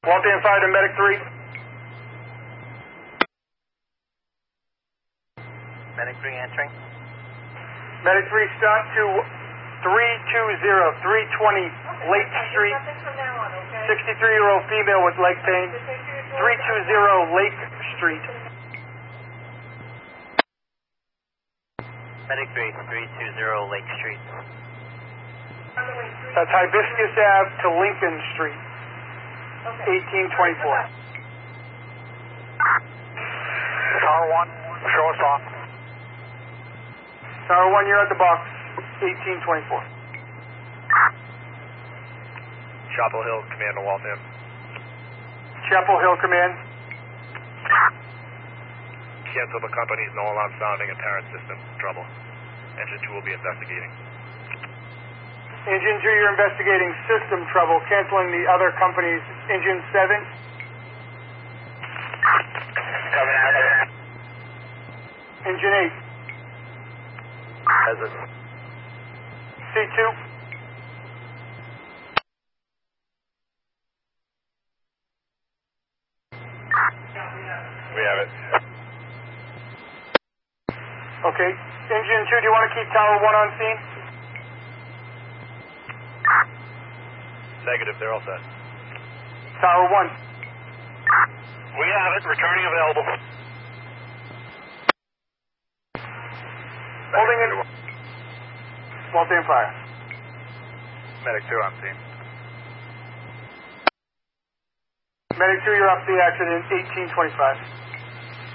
Waltham Fire to Medic 3. Medic 3 answering. Medic 3 start to 320 Lake Street. 63-year-old female with leg pain. 320 Lake Street. Medic 3, 320 Lake Street. That's Hibiscus Ave to Lincoln Street. 1824. Tower 1, show us off. Tower 1, you're at the box. 1824. Chapel Hill, command to Waltham. Chapel Hill Command. Cancel the company's no alarm sounding and parent system trouble. Engine 2 will be investigating. Engine 2, you're investigating system trouble, canceling the other company's Engine 7. Engine 8. As a C2. we have it. Okay. Engine 2, do you want to keep Tower 1 on scene? Negative, they're all set. Tower 1. We have it, returning available. Holding in. Waltham Fire. Medic 2 on scene. Medic 2, you're off the accident, 1825.